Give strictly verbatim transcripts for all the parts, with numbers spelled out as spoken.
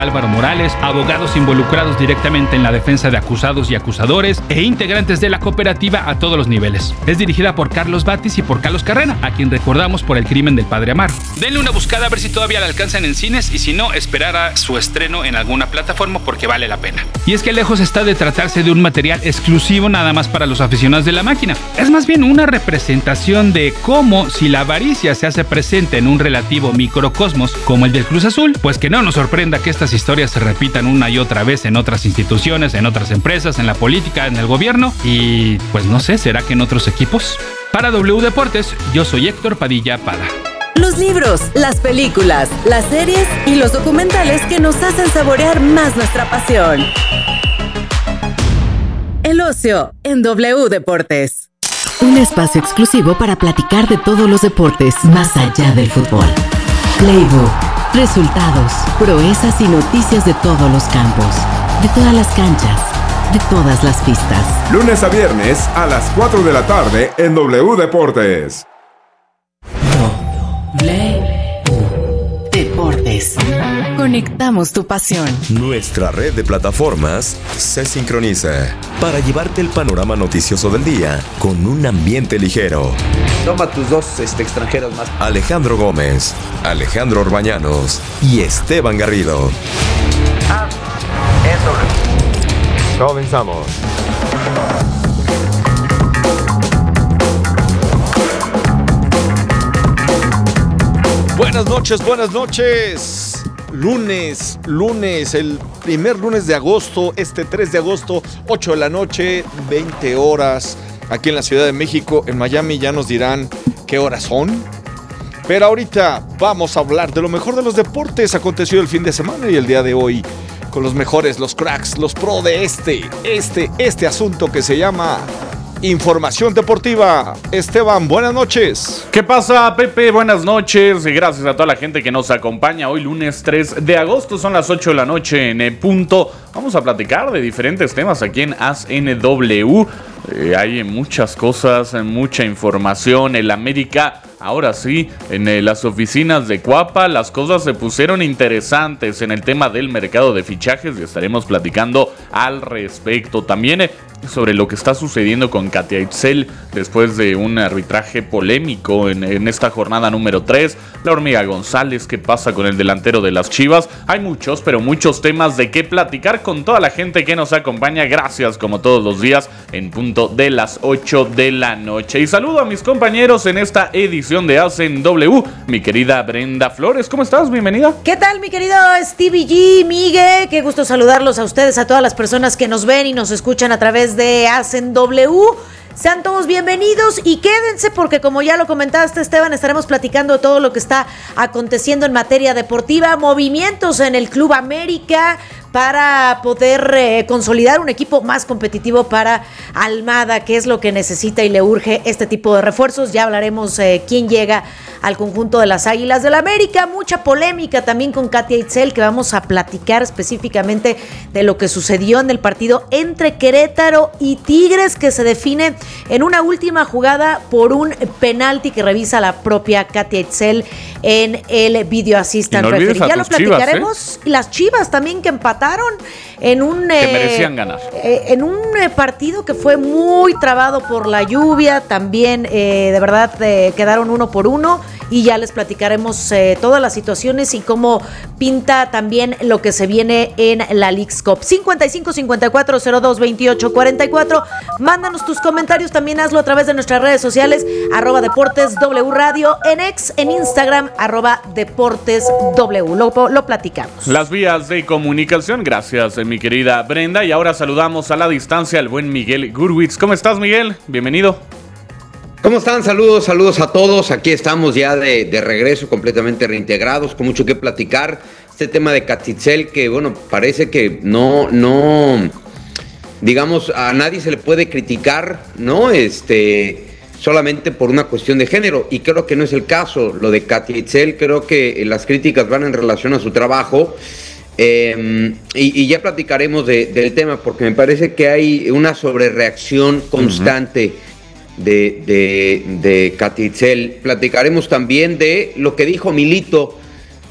Álvaro Morales, abogados involucrados directamente en la defensa de acusados y acusadores e integrantes de la cooperativa a todos los niveles. Es dirigida por Carlos Batis y por Carlos Carrera, a quien recordamos por El crimen del padre Amaro. Denle una buscada a ver si todavía la alcanzan en cines y si no, esperar a su estreno en alguna plataforma porque vale la pena. Y es que lejos está de tratarse de un material exclusivo nada más para los aficionados de la máquina. Es más bien una representación de cómo, si la avaricia se hace presente en un relativo microcosmos como el del Cruz Azul, pues que no nos sorprenda que estas historias se repitan una y otra vez en otras instituciones, en otras empresas, en la política, en el gobierno y pues no sé, ¿será que en otros equipos? Para W Deportes, yo soy Héctor Padilla Pada. Los libros, las películas, las series y los documentales que nos hacen saborear más nuestra pasión. El ocio en W Deportes. Un espacio exclusivo para platicar de todos los deportes más allá del fútbol. Playbook. Resultados, proezas y noticias de todos los campos, de todas las canchas, de todas las pistas. Lunes a viernes a las cuatro de la tarde en W Deportes. W Deportes. Conectamos tu pasión. Nuestra red de plataformas se sincroniza para llevarte el panorama noticioso del día con un ambiente ligero. Toma tus dos este, extranjeros más. Alejandro Gómez, Alejandro Orbañanos y Esteban Garrido. Ah, eso. Comenzamos. Buenas noches, buenas noches. Lunes, lunes, el primer lunes de agosto, este tres de agosto, ocho de la noche, veinte horas. Aquí en la Ciudad de México, en Miami ya nos dirán qué horas son. Pero ahorita vamos a hablar de lo mejor de los deportes acontecido el fin de semana y el día de hoy. Con los mejores, los cracks, los pro de este, este, este asunto que se llama Información Deportiva. Esteban, buenas noches. ¿Qué pasa, Pepe? Buenas noches y gracias a toda la gente que nos acompaña hoy lunes tres de agosto, son las ocho de la noche en punto. Vamos a platicar de diferentes temas aquí en A C N W. Eh, hay muchas cosas, mucha información. El América, ahora sí, en eh, las oficinas de Cuapa, las cosas se pusieron interesantes en el tema del mercado de fichajes y estaremos platicando al respecto. También eh, sobre lo que está sucediendo con Katia Itzel después de un arbitraje polémico en, en esta jornada número tres. La Hormiga González, ¿qué pasa con el delantero de las Chivas? Hay muchos, pero muchos temas de qué platicar con toda la gente que nos acompaña. Gracias, como todos los días, en punto de las ocho de la noche. Y saludo a mis compañeros en esta edición de A C N W. Mi querida Brenda Flores, ¿cómo estás? Bienvenida. ¿Qué tal, mi querido Stevie G, Miguel? Qué gusto saludarlos a ustedes, a todas las personas que nos ven y nos escuchan a través de A C N W. Sean todos bienvenidos y quédense porque, como ya lo comentaste, Esteban, estaremos platicando de todo lo que está aconteciendo en materia deportiva, movimientos en el Club América para poder eh, consolidar un equipo más competitivo para Almada, que es lo que necesita y le urge este tipo de refuerzos. Ya hablaremos eh, quién llega al conjunto de las Águilas del América. Mucha polémica también con Katia Itzel, que vamos a platicar específicamente de lo que sucedió en el partido entre Querétaro y Tigres, que se define en una última jugada por un penalti que revisa la propia Katia Itzel en el video assistant no referee. Ya lo platicaremos. Chivas, ¿eh? Y las Chivas también, que empataron en un que eh, merecían ganar eh, en un eh, partido que fue muy trabado por la lluvia. También eh, de verdad eh, quedaron uno por uno y ya les platicaremos eh, todas las situaciones y cómo pinta también lo que se viene en la Leagues Cup. cincuenta y cinco cincuenta y cuatro cero dos veintiocho cuarenta y cuatro. Mándanos tus comentarios, también hazlo a través de nuestras redes sociales, arroba Deportes W Radio, en X, en Instagram, arroba Deportes W. Lo, lo platicamos. Las vías de comunicación. Gracias, mi querida Brenda. Y ahora saludamos a la distancia al buen Miguel Gurwitz. ¿Cómo estás, Miguel? Bienvenido. ¿Cómo están? Saludos, saludos a todos. Aquí estamos ya de, de regreso, completamente reintegrados, con mucho que platicar. Este tema de Katia Itzel, que bueno, parece que no, no, digamos, a nadie se le puede criticar, ¿no? Este, solamente por una cuestión de género. Y creo que no es el caso. Lo de Katia Itzel, creo que las críticas van en relación a su trabajo. Eh, y, y ya platicaremos de, del tema, porque me parece que hay una sobrereacción constante uh-huh. de, de, de Katia Itzel. Platicaremos también de lo que dijo Milito,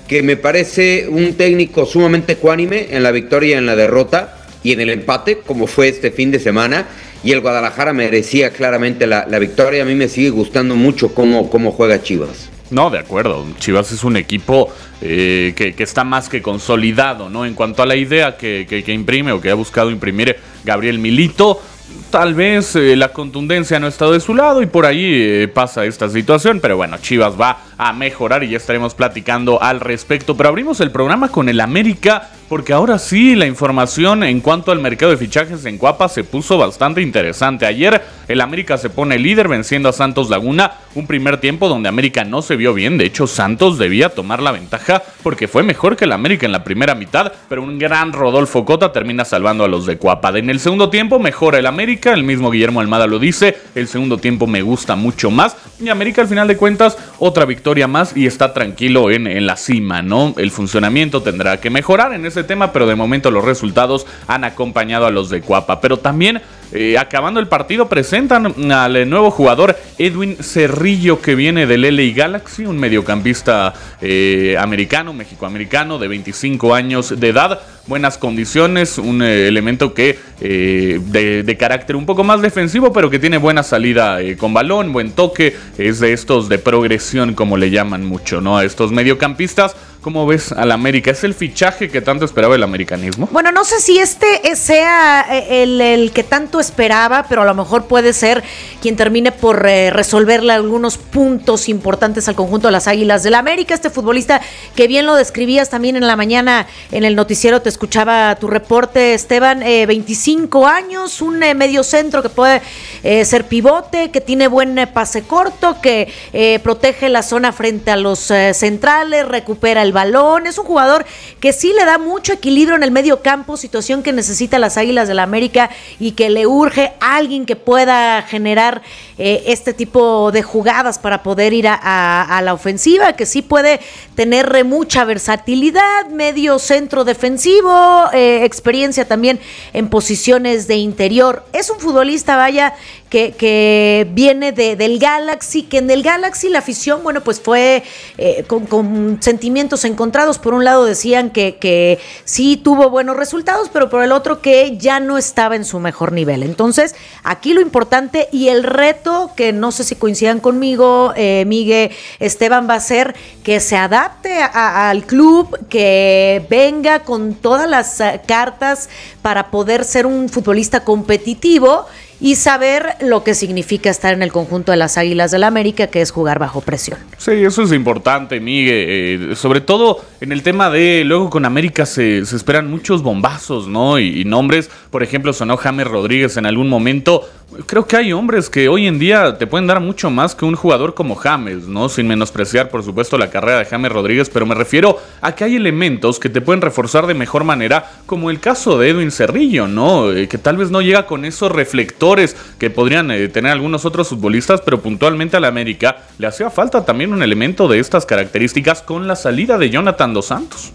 que me parece un técnico sumamente ecuánime en la victoria y en la derrota y en el empate, como fue este fin de semana, y el Guadalajara merecía claramente la, la victoria. A mí me sigue gustando mucho cómo, cómo juega Chivas. No, de acuerdo. Chivas es un equipo eh, que, que está más que consolidado, ¿no? En cuanto a la idea que, que, que imprime o que ha buscado imprimir Gabriel Milito, tal vez eh, la contundencia no está de su lado y por ahí eh, pasa esta situación, pero bueno, Chivas va a mejorar y ya estaremos platicando al respecto. Pero abrimos el programa con el América, porque ahora sí la información en cuanto al mercado de fichajes en Cuapa se puso bastante interesante. Ayer el América se pone líder venciendo a Santos Laguna, un primer tiempo donde América no se vio bien. De hecho, Santos debía tomar la ventaja porque fue mejor que el América en la primera mitad, pero un gran Rodolfo Cota termina salvando a los de Cuapa. En el segundo tiempo mejora el América, el mismo Guillermo Almada lo dice, el segundo tiempo me gusta mucho más y América al final de cuentas otra victoria más y está tranquilo en, en la cima, ¿no? El funcionamiento tendrá que mejorar en ese tema, pero de momento los resultados han acompañado a los de Cuapa. Pero también eh, acabando el partido presentan al nuevo jugador Edwin Cerrillo, que viene del L A Galaxy, un mediocampista eh, americano, mexicoamericano de veinticinco años de edad, buenas condiciones, un eh, elemento que eh, de, de carácter un poco más defensivo, pero que tiene buena salida eh, con balón, buen toque, es de estos de progresión, como le llaman mucho, ¿no? A estos mediocampistas. ¿Cómo ves al América? ¿Es el fichaje que tanto esperaba el americanismo? Bueno, no sé si este sea el, el que tanto esperaba, pero a lo mejor puede ser quien termine por eh, resolverle algunos puntos importantes al conjunto de las Águilas del América. Este futbolista que bien lo describías también en la mañana en el noticiero, te escuchaba tu reporte, Esteban, eh, veinticinco años, un eh, medio centro que puede eh, ser pivote, que tiene buen eh, pase corto, que eh, protege la zona frente a los eh, centrales, recupera el balón, es un jugador que sí le da mucho equilibrio en el medio campo, situación que necesita las Águilas del América y que le urge a alguien que pueda generar eh, este tipo de jugadas para poder ir a, a, a la ofensiva, que sí puede tener mucha versatilidad, medio centro defensivo, eh, experiencia también en posiciones de interior. Es un futbolista, vaya, que, que viene de, del Galaxy, que en el Galaxy la afición, bueno, pues fue eh, con, con sentimientos encontrados. Por un lado decían que, que sí tuvo buenos resultados, pero por el otro que ya no estaba en su mejor nivel. Entonces, aquí lo importante y el reto, que no sé si coincidan conmigo, eh, Miguel, Esteban, va a ser que se adapte a, a, al club, que venga con todas las uh, cartas para poder ser un futbolista competitivo y saber lo que significa estar en el conjunto de las Águilas del América, que es jugar bajo presión. Sí, eso es importante, Miguel, eh, sobre todo en el tema de, luego con América se, se esperan muchos bombazos, ¿no? Y, y nombres, por ejemplo, sonó James Rodríguez en algún momento. Creo que hay hombres que hoy en día te pueden dar mucho más que un jugador como James, ¿no? Sin menospreciar, por supuesto, la carrera de James Rodríguez, pero me refiero a que hay elementos que te pueden reforzar de mejor manera, como el caso de Edwin Cerrillo, ¿no? Eh, que tal vez no llega con esos reflectores que podrían eh, tener algunos otros futbolistas, pero puntualmente a la América le hacía falta también un elemento de estas características con la salida de Jonathan Dos Santos.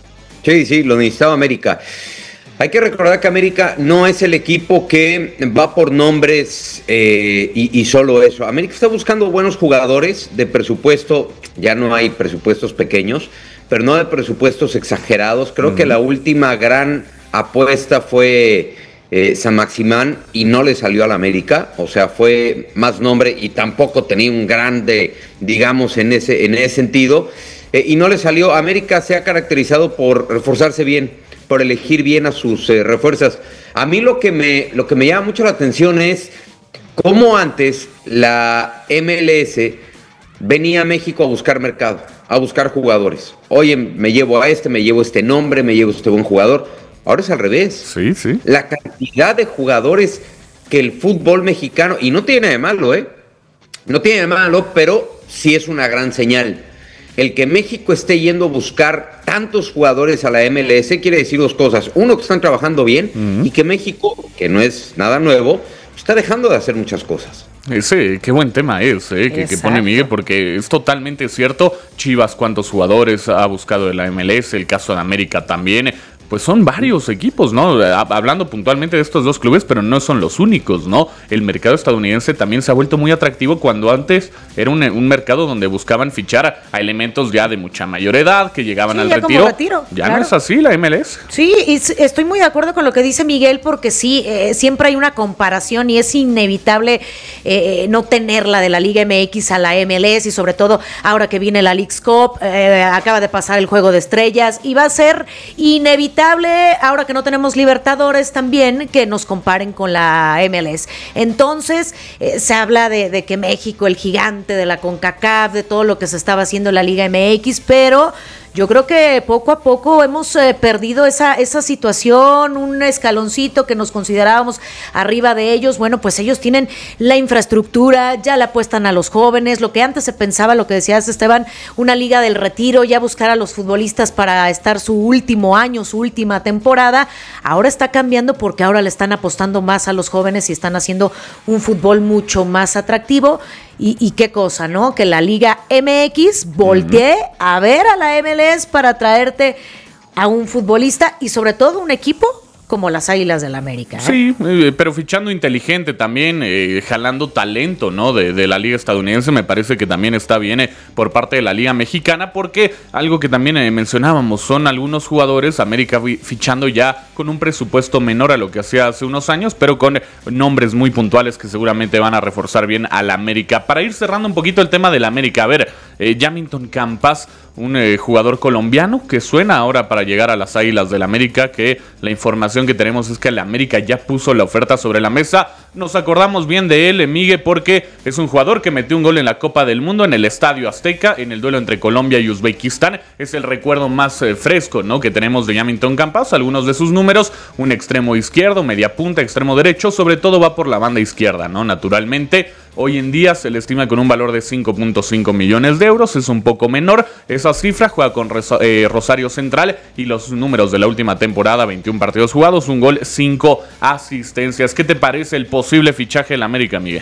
Sí, sí, lo necesitaba América. Hay que recordar que América no es el equipo que va por nombres eh, y, y solo eso. América está buscando buenos jugadores de presupuesto, ya no hay presupuestos pequeños, pero no de presupuestos exagerados. Creo uh-huh. que la última gran apuesta fue eh, San Maximán y no le salió a la América, o sea, fue más nombre y tampoco tenía un grande, digamos, en ese, en ese sentido, eh, y no le salió. América se ha caracterizado por reforzarse bien, por elegir bien a sus eh, refuerzas. A mí lo que me lo que me llama mucho la atención es cómo antes la M L S venía a México a buscar mercado, a buscar jugadores. Oye, me llevo a este, me llevo este nombre, me llevo este buen jugador. Ahora es al revés. Sí, sí. La cantidad de jugadores que el fútbol mexicano, y no tiene de malo, ¿eh? No tiene de malo, pero sí es una gran señal. El que México esté yendo a buscar tantos jugadores a la M L S quiere decir dos cosas. Uno, que están trabajando bien, uh-huh. y que México, que no es nada nuevo, está dejando de hacer muchas cosas. Ese, qué buen tema es, eh, que, que pone Miguel, porque es totalmente cierto. Chivas, cuántos jugadores ha buscado de la M L S, el caso de América también, pues son varios equipos, ¿no? Hablando puntualmente de estos dos clubes, pero no son los únicos, ¿no? El mercado estadounidense también se ha vuelto muy atractivo cuando antes era un, un mercado donde buscaban fichar a elementos ya de mucha mayor edad, que llegaban sí, al ya retiro. Como retiro. Ya claro. no es así la M L S. Sí, y estoy muy de acuerdo con lo que dice Miguel, porque sí, eh, siempre hay una comparación y es inevitable eh, no tenerla de la Liga M X a la M L S, y sobre todo ahora que viene la Leagues Cup, eh, acaba de pasar el Juego de Estrellas, y va a ser inevitable, ahora que no tenemos Libertadores también, que nos comparen con la M L S. Entonces, eh, se habla de, de que México, el gigante de la CONCACAF, de todo lo que se estaba haciendo en la Liga M X, pero yo creo que poco a poco hemos eh, perdido esa, esa situación, un escaloncito que nos considerábamos arriba de ellos. Bueno, pues ellos tienen la infraestructura, ya le apuestan a los jóvenes, lo que antes se pensaba, lo que decías Esteban, una liga del retiro, ya buscar a los futbolistas para estar su último año, su última temporada, ahora está cambiando porque ahora le están apostando más a los jóvenes y están haciendo un fútbol mucho más atractivo. Y, y qué cosa, ¿no? Que la Liga M X voltee uh-huh. a ver a la M L S para traerte a un futbolista y sobre todo un equipo como las Águilas del América. ¿eh? Sí, eh, pero fichando inteligente también, eh, jalando talento, ¿no? De, de la liga estadounidense, me parece que también está bien eh, por parte de la liga mexicana, porque algo que también eh, mencionábamos, son algunos jugadores, América fichando ya con un presupuesto menor a lo que hacía hace unos años, pero con nombres muy puntuales que seguramente van a reforzar bien a la América. Para ir cerrando un poquito el tema de la América, a ver, eh, Jamilton Campas, un eh, jugador colombiano que suena ahora para llegar a las Águilas del América, que la información que tenemos es que la América ya puso la oferta sobre la mesa. Nos acordamos bien de él, Migue, porque es un jugador que metió un gol en la Copa del Mundo en el Estadio Azteca, en el duelo entre Colombia y Uzbekistán. Es el recuerdo más eh, fresco, ¿no?, que tenemos de Jamilton Campas. Algunos de sus números: un extremo izquierdo, media punta, extremo derecho, sobre todo va por la banda izquierda, ¿no? Naturalmente, hoy en día se le estima con un valor de cinco punto cinco millones de euros, es un poco menor esa cifra, juega con eh, Rosario Central, y los números de la última temporada: veintiún partidos jugados, un gol, cinco asistencias. ¿Qué te parece el posible fichaje de la América, Miguel?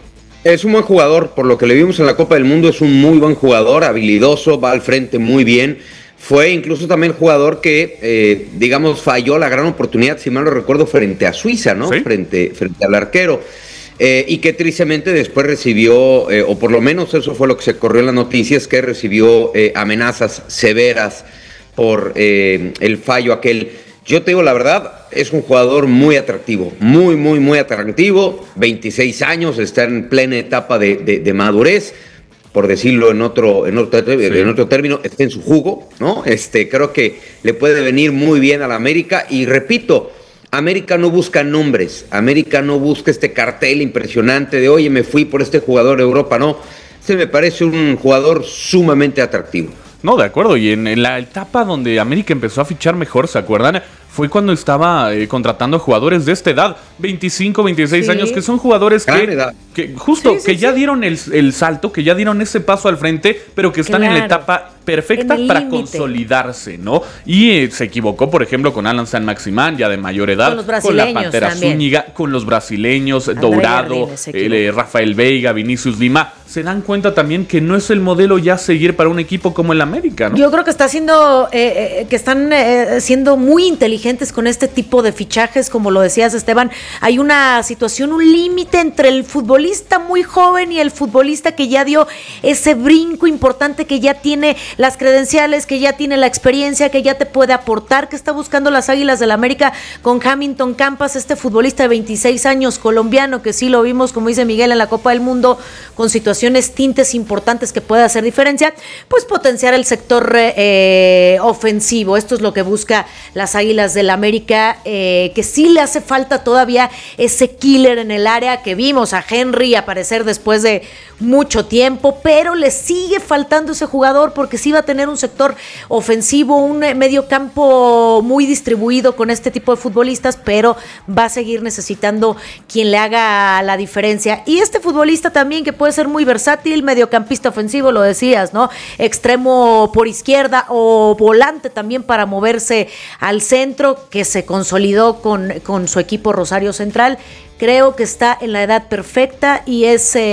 Es un buen jugador, por lo que le vimos en la Copa del Mundo, es un muy buen jugador, habilidoso, va al frente muy bien. Fue incluso también jugador que, eh, digamos, falló la gran oportunidad, si mal no recuerdo, frente a Suiza, ¿no? ¿Sí? Frente, frente al arquero. Eh, y que tristemente después recibió, eh, o por lo menos eso fue lo que se corrió en las noticias, que recibió eh, amenazas severas por eh, el fallo aquel. Yo te digo la verdad, es un jugador muy atractivo, muy, muy, muy atractivo. veintiséis años, está en plena etapa de, de, de madurez, por decirlo en otro, en otro, sí. en otro término, está en su jugo, ¿no? Este, creo que le puede venir muy bien a la América, y repito, América no busca nombres, América no busca este cartel impresionante de, oye, me fui por este jugador de Europa, no. Este me parece un jugador sumamente atractivo. No, de acuerdo, y en, en la etapa donde América empezó a fichar mejor, ¿se acuerdan? Fue cuando estaba eh, contratando jugadores de esta edad, veinticinco, veintiséis sí. años, que son jugadores que, que justo, sí, sí, que ya sí. dieron el, el salto, que ya dieron ese paso al frente, pero que están claro. en la etapa perfecta para límite. consolidarse, ¿no? Y eh, se equivocó, por ejemplo, con Alan San Maximán, ya de mayor edad, con, los con la Pantera también. Zúñiga, con los brasileños, André Dourado, Arribe, eh, Rafael Veiga, Vinicius Lima. Se dan cuenta también que no es el modelo ya seguir para un equipo como el América, ¿no? Yo creo que está siendo, eh, eh, que están eh, siendo muy inteligentes con este tipo de fichajes, como lo decías, Esteban. Hay una situación, un límite entre el futbolista muy joven y el futbolista que ya dio ese brinco importante, que ya tiene las credenciales, que ya tiene la experiencia, que ya te puede aportar, que está buscando las Águilas del América con Jamilton Campas, este futbolista de veintiséis años, colombiano, que sí lo vimos, como dice Miguel, en la Copa del Mundo, con situaciones tintes importantes que puede hacer diferencia, pues potenciar el sector eh, ofensivo. Esto es lo que busca las Águilas del América, eh, que sí le hace falta todavía ese killer en el área, que vimos a Henry aparecer después de mucho tiempo, pero le sigue faltando ese jugador, porque sí va a tener un sector ofensivo, un medio campo muy distribuido con este tipo de futbolistas, pero va a seguir necesitando quien le haga la diferencia. Y este futbolista también, que puede ser muy versátil, mediocampista ofensivo, lo decías, ¿no? Extremo por izquierda o volante también para moverse al centro, que se consolidó con, con su equipo Rosario Central. Creo que está en la edad perfecta y es eh,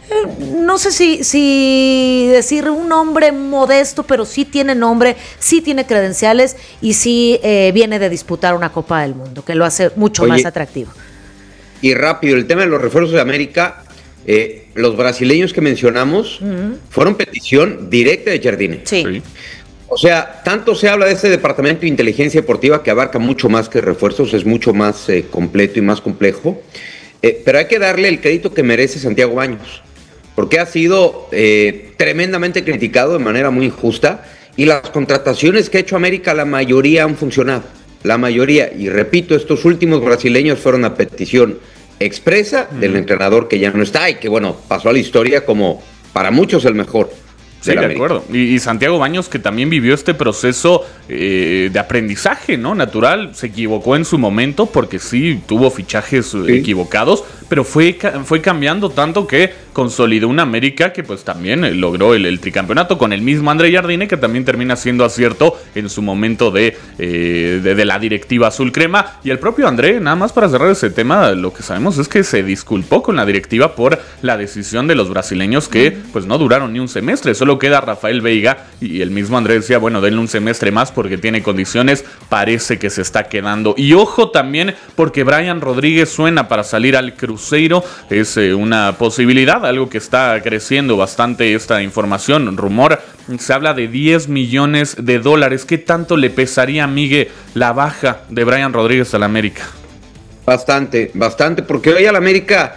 no sé si, si decir un hombre modesto, pero sí tiene nombre, sí tiene credenciales y sí eh, viene de disputar una Copa del Mundo, que lo hace mucho Oye, más atractivo. Y rápido, el tema de los refuerzos de América, eh, los brasileños que mencionamos uh-huh. fueron petición directa de Jardine. Sí. sí. O sea, tanto se habla de este departamento de inteligencia deportiva que abarca mucho más que refuerzos, es mucho más eh, completo y más complejo, eh, pero hay que darle el crédito que merece Santiago Baños, porque ha sido eh, tremendamente criticado de manera muy injusta y las contrataciones que ha hecho América, la mayoría han funcionado, la mayoría, y repito, estos últimos brasileños fueron a petición expresa mm. del entrenador que ya no está y que bueno, pasó a la historia como para muchos el mejor. Sí, de acuerdo. Y, y Santiago Baños, que también vivió este proceso eh, de aprendizaje, ¿no? Natural, se equivocó en su momento porque sí tuvo fichajes sí. equivocados, pero fue, fue cambiando tanto que consolidó una América que pues también logró el, el tricampeonato con el mismo André Jardine, que también termina siendo acierto en su momento de, eh, de, de la directiva azul crema. Y el propio André, nada más para cerrar ese tema, lo que sabemos es que se disculpó con la directiva por la decisión de los brasileños que pues no duraron ni un semestre, solo queda Rafael Veiga y el mismo André decía, bueno, denle un semestre más porque tiene condiciones, parece que se está quedando. Y ojo también porque Brian Rodríguez suena para salir al Cruzeiro, es eh, una posibilidad, algo que está creciendo bastante esta información, rumor, se habla de diez millones de dólares. ¿Qué tanto le pesaría a Miguel la baja de Brian Rodríguez al América? Bastante, bastante, porque hoy al América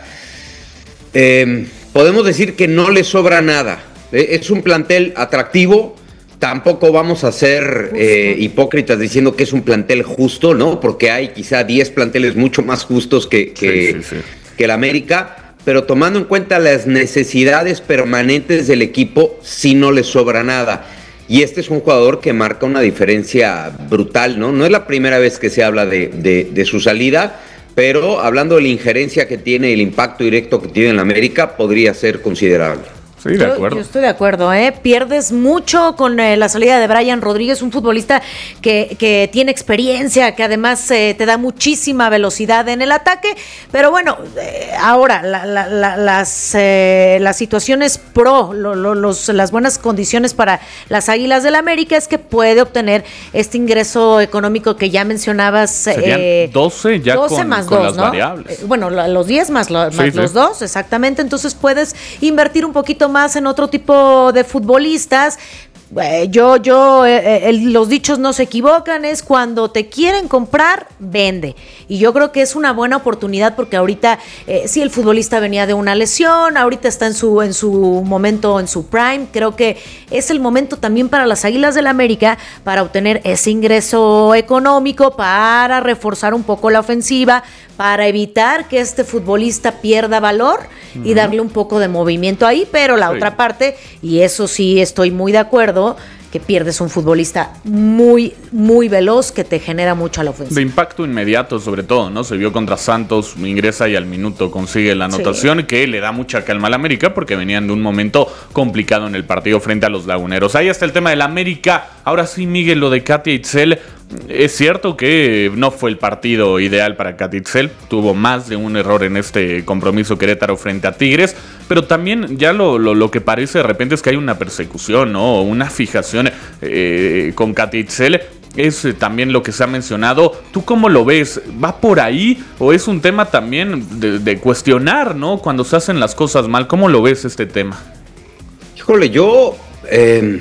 eh, podemos decir que no le sobra nada. Es un plantel atractivo, tampoco vamos a ser eh, hipócritas diciendo que es un plantel justo, ¿no? Porque hay quizá diez planteles mucho más justos que, que, sí, sí, sí. que el América, pero tomando en cuenta las necesidades permanentes del equipo, sí no le sobra nada. Y este es un jugador que marca una diferencia brutal, ¿no? No es la primera vez que se habla de, de, de su salida, pero hablando de la injerencia que tiene, el impacto directo que tiene en la América, podría ser considerable. Sí, de acuerdo. Yo, yo estoy de acuerdo, ¿eh? Pierdes mucho con eh, la salida de Brian Rodríguez, un futbolista que, que tiene experiencia, que además eh, te da muchísima velocidad en el ataque, pero bueno, eh, ahora la, la, la, las, eh, las situaciones pro, lo, lo, los, las buenas condiciones para las Águilas del América es que puede obtener este ingreso económico que ya mencionabas. Serían eh, doce ya doce con, más con dos, las ¿no? variables. Eh, bueno, los diez más, lo, sí, más sí. los dos, exactamente, entonces puedes invertir un poquito más en otro tipo de futbolistas. Eh, yo, yo, eh, el, los dichos no se equivocan, es cuando te quieren comprar, vende. Y yo creo que es una buena oportunidad porque ahorita, eh, sí, el futbolista venía de una lesión, ahorita está en su, en su momento, en su prime. Creo que es el momento también para las Águilas del América para obtener ese ingreso económico, para reforzar un poco la ofensiva, para evitar que este futbolista pierda valor uh-huh. y darle un poco de movimiento ahí. Pero la sí. otra parte, y eso sí estoy muy de acuerdo, que pierdes un futbolista muy, muy veloz que te genera mucho a la ofensiva. De impacto inmediato, sobre todo, ¿no? Se vio contra Santos, ingresa y al minuto consigue la anotación, sí. que le da mucha calma al América porque venían de un momento complicado en el partido frente a los Laguneros. Ahí está el tema del América. Ahora sí, Miguel, lo de Katia Itzel. Es cierto que no fue el partido ideal para Katia Itzel, tuvo más de un error en este compromiso Querétaro frente a Tigres, pero también ya lo, lo, lo que parece de repente es que hay una persecución, ¿no? Una fijación eh, con Katia Itzel. Es eh, también lo que se ha mencionado. ¿Tú cómo lo ves? ¿Va por ahí? ¿O es un tema también de, de cuestionar, ¿no? Cuando se hacen las cosas mal. ¿Cómo lo ves este tema? Híjole, yo... Eh...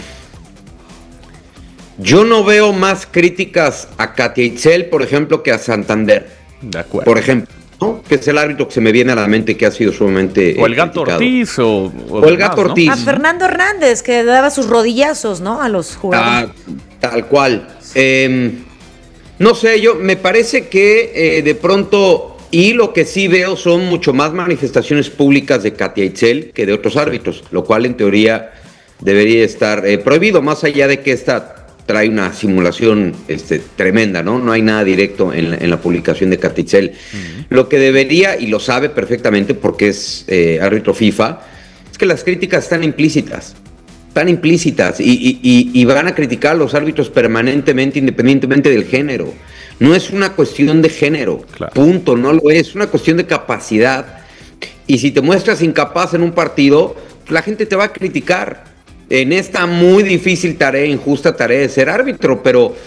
Yo no veo más críticas a Katia Itzel, por ejemplo, que a Santander. De acuerdo. Por ejemplo, ¿no? Que es el árbitro que se me viene a la mente que ha sido sumamente O el Gato criticado. Ortiz o, o, o el Gato ¿no? Ortiz. A Fernando Hernández, que daba sus rodillazos, ¿no? A los jugadores. Ah, tal cual. Eh, no sé, yo me parece que eh, de pronto, y lo que sí veo son mucho más manifestaciones públicas de Katia Itzel que de otros árbitros, lo cual en teoría debería estar eh, prohibido, más allá de que esta trae una simulación este, tremenda, ¿no? No hay nada directo en la, en la publicación de Katia Itzel. Uh-huh. Lo que debería, y lo sabe perfectamente porque es eh, árbitro FIFA, es que las críticas están implícitas. Están implícitas y, y, y, y van a criticar a los árbitros permanentemente, independientemente del género. No es una cuestión de género, claro. Punto, no lo es. Es una cuestión de capacidad. Y si te muestras incapaz en un partido, la gente te va a criticar en esta muy difícil tarea, injusta tarea de ser árbitro, pero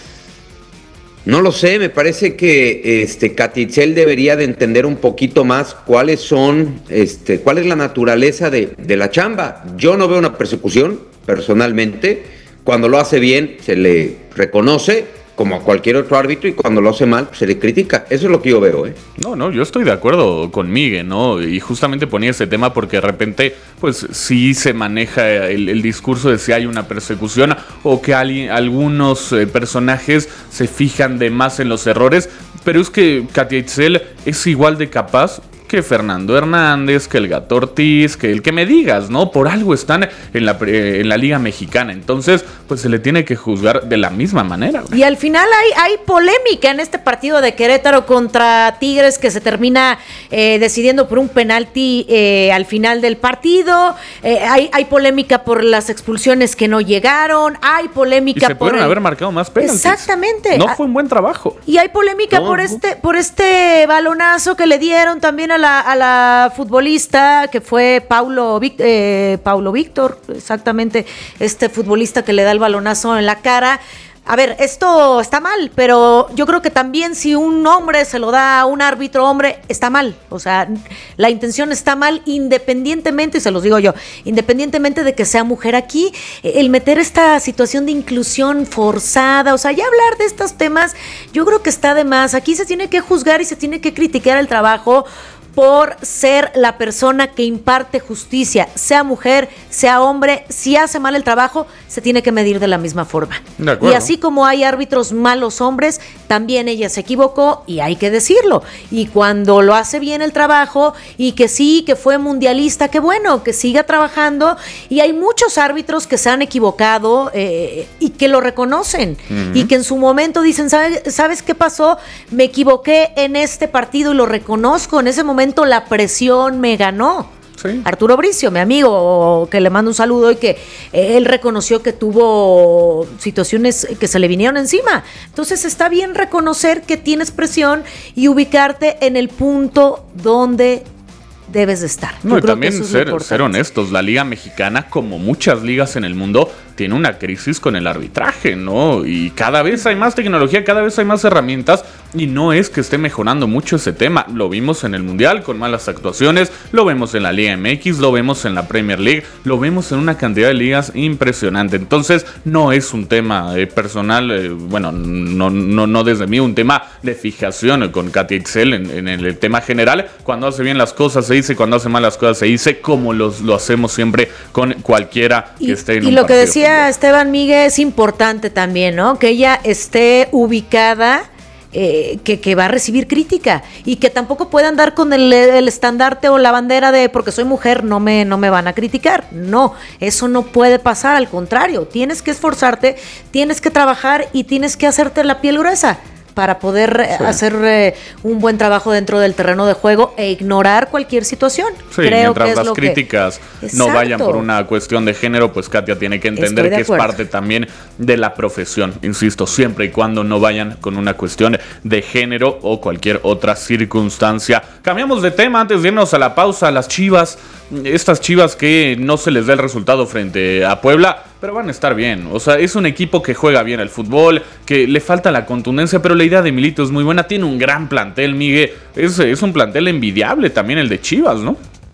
no lo sé, me parece que este Catitzel debería de entender un poquito más cuáles son, este, cuál es la naturaleza de, de la chamba. Yo no veo una persecución, personalmente. Cuando lo hace bien, se le reconoce, como a cualquier otro árbitro, y cuando lo hace mal, pues, se le critica. Eso es lo que yo veo, ¿eh? No, no, yo estoy de acuerdo con Miguel, ¿no? Y justamente ponía ese tema porque de repente, pues sí se maneja el, el discurso de si hay una persecución o que alguien, algunos eh, personajes se fijan de más en los errores, pero es que Catitzel es igual de capaz que Fernando Hernández, que el Gato Ortiz, que el que me digas, ¿no? Por algo están en la, en la Liga Mexicana. Entonces, pues se le tiene que juzgar de la misma manera, güey. Y al final hay, hay polémica en este partido de Querétaro contra Tigres que se termina eh, decidiendo por un penalti eh, al final del partido. Eh, hay, hay polémica por las expulsiones que no llegaron. Hay polémica y se por pudieron el... haber marcado más penaltis. Exactamente. No fue un buen trabajo. Y hay polémica no, por no. este por este balonazo que le dieron también a la, a la futbolista que fue Paulo, eh, Paulo Víctor, exactamente, este futbolista que le da el balonazo en la cara. A ver, esto está mal, pero yo creo que también si un hombre se lo da a un árbitro hombre, está mal. O sea, la intención está mal independientemente, y se los digo yo, independientemente de que sea mujer aquí, el meter esta situación de inclusión forzada, o sea, ya hablar de estos temas, yo creo que está de más. Aquí se tiene que juzgar y se tiene que criticar el trabajo por ser la persona que imparte justicia, sea mujer, sea hombre. Si hace mal el trabajo, se tiene que medir de la misma forma. De acuerdo. Y así como hay árbitros malos hombres, también ella se equivocó y hay que decirlo. Y cuando lo hace bien el trabajo y que sí, que fue mundialista, que bueno, que siga trabajando. Y hay muchos árbitros que se han equivocado eh, y que lo reconocen. Uh-huh. Y que en su momento dicen, ¿sabes, ¿sabes qué pasó? Me equivoqué en este partido y lo reconozco. En ese momento la presión me ganó. Sí. Arturo Bricio, mi amigo, que le mando un saludo y que eh, él reconoció que tuvo situaciones que se le vinieron encima. Entonces está bien reconocer que tienes presión y ubicarte en el punto donde debes de estar. No, y también ser, ser honestos, la Liga Mexicana, como muchas ligas en el mundo, tiene una crisis con el arbitraje, ¿no? Y cada vez hay más tecnología, cada vez hay más herramientas, y no es que esté mejorando mucho ese tema. Lo vimos en el Mundial con malas actuaciones, lo vemos en la Liga M X, lo vemos en la Premier League, lo vemos en una cantidad de ligas impresionante. Entonces, no es un tema eh, personal, eh, bueno, no, no, no desde mí, un tema de fijación con Catitzel en, en el tema general. Cuando hace bien las cosas se dice, cuando hace mal las cosas se dice, como los, lo hacemos siempre con cualquiera que y, esté en y un lo que partido decía fútbol. Esteban Miguel es importante también, ¿no? Que ella esté ubicada, eh, que, que va a recibir crítica y que tampoco puede andar con el, el estandarte o la bandera de porque soy mujer no me, no me van a criticar. No, eso no puede pasar, al contrario, tienes que esforzarte, tienes que trabajar y tienes que hacerte la piel gruesa para poder sí. hacer eh, un buen trabajo dentro del terreno de juego e ignorar cualquier situación. Sí, Creo mientras que es las lo críticas que... no Exacto. vayan por una cuestión de género, pues Katia tiene que entender que es parte también de la profesión, insisto, siempre y cuando no vayan con una cuestión de género o cualquier otra circunstancia. Cambiamos de tema antes de irnos a la pausa. Las Chivas, estas Chivas que no se les da el resultado frente a Puebla, pero van a estar bien. O sea, es un equipo que juega bien el fútbol, que le falta la contundencia, pero la idea de Milito es muy buena. Tiene un gran plantel, Miguel. Es, es un plantel envidiable también el de Chivas, ¿no?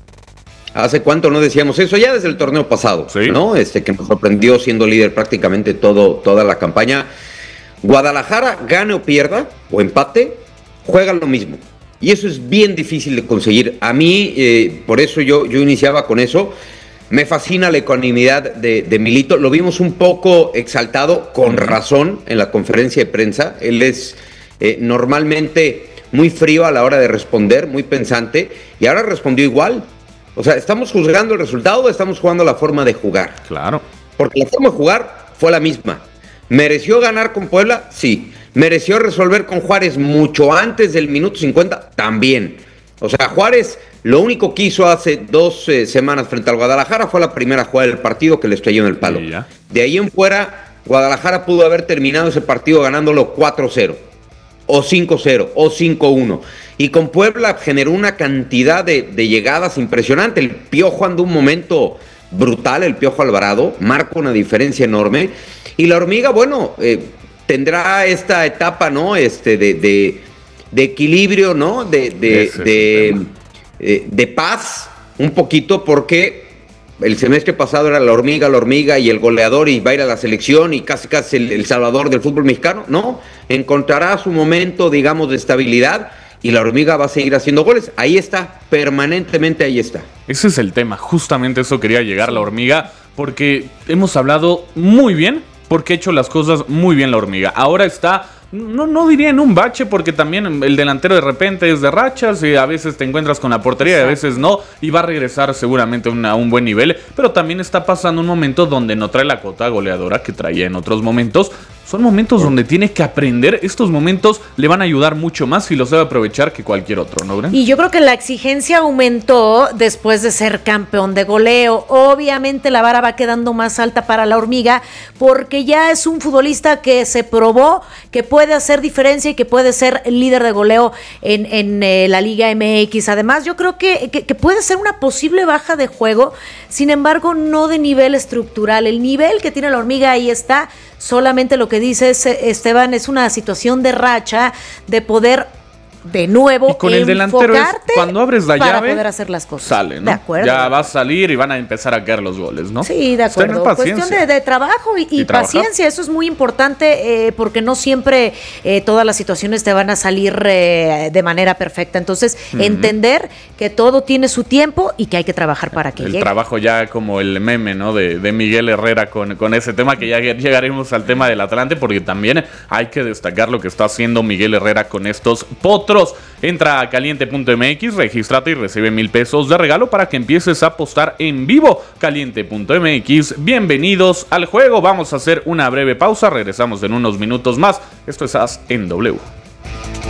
¿Hace cuánto no decíamos eso? Ya desde el torneo pasado, ¿sí? ¿No? Este que nos sorprendió siendo líder prácticamente todo, toda la campaña. Guadalajara, gane o pierda, o empate, juega lo mismo. Y eso es bien difícil de conseguir. A mí, eh, por eso yo, yo iniciaba con eso. Me fascina la ecuanimidad de, de Milito. Lo vimos un poco exaltado, con razón, en la conferencia de prensa. Él es eh, normalmente muy frío a la hora de responder, muy pensante, y ahora respondió igual. O sea, ¿estamos juzgando el resultado o estamos jugando la forma de jugar? Claro. Porque la forma de jugar fue la misma. ¿Mereció ganar con Puebla? Sí. ¿Mereció resolver con Juárez mucho antes del minuto cincuenta? También. O sea, Juárez lo único que hizo hace dos eh, semanas frente al Guadalajara fue la primera jugada del partido que le estrelló en el palo. Sí, de ahí en fuera, Guadalajara pudo haber terminado ese partido ganándolo cuatro cero. o cinco cero, o cinco uno. Y con Puebla generó una cantidad de, de llegadas impresionante. El Piojo anda un momento brutal, el Piojo Alvarado, marca una diferencia enorme. Y la Hormiga, bueno, eh, tendrá esta etapa, ¿no? Este, de, de, de equilibrio, ¿no? De, de, de, de, de paz, un poquito, porque el semestre pasado era la hormiga, la hormiga y el goleador y va a ir a la selección y casi casi el, el salvador del fútbol mexicano. No, encontrará su momento, digamos, de estabilidad y la hormiga va a seguir haciendo goles. Ahí está, permanentemente ahí está. Ese es el tema, justamente eso quería llegar la hormiga, porque hemos hablado muy bien, porque ha hecho las cosas muy bien la hormiga. Ahora está... No, no diría en un bache, porque también el delantero de repente es de rachas y a veces te encuentras con la portería y a veces no, y va a regresar seguramente a, una, a un buen nivel, pero también está pasando un momento donde no trae la cota goleadora que traía en otros momentos. Son momentos donde tiene que aprender. Estos momentos le van a ayudar mucho más si los sabe aprovechar que cualquier otro, ¿no, Bren? Y yo creo que la exigencia aumentó después de ser campeón de goleo. Obviamente la vara va quedando más alta para la hormiga porque ya es un futbolista que se probó que puede hacer diferencia y que puede ser líder de goleo en, en eh, la Liga M X. Además, yo creo que, que, que puede ser una posible baja de juego, sin embargo, no de nivel estructural. El nivel que tiene la hormiga ahí está. Solamente lo que dice Esteban es una situación de racha, de poder de nuevo y con el delantero es, cuando abres la para llave poder hacer las cosas. Sale, ¿no? De acuerdo. Ya va a salir y van a empezar a caer los goles, ¿no? Sí, de acuerdo. Cuestión de, de trabajo y, y, y paciencia, eso es muy importante eh, porque no siempre eh, todas las situaciones te van a salir eh, de manera perfecta. Entonces, uh-huh. entender que todo tiene su tiempo y que hay que trabajar para que el llegue. El trabajo ya como el meme, ¿no? De, de Miguel Herrera con, con ese tema, que ya llegaremos al tema del Atlante, porque también hay que destacar lo que está haciendo Miguel Herrera con estos potros. Entra a caliente punto m x, regístrate y recibe mil pesos de regalo para que empieces a apostar en vivo. caliente punto m x, bienvenidos al juego. Vamos a hacer una breve pausa, regresamos en unos minutos más. Esto es As en W.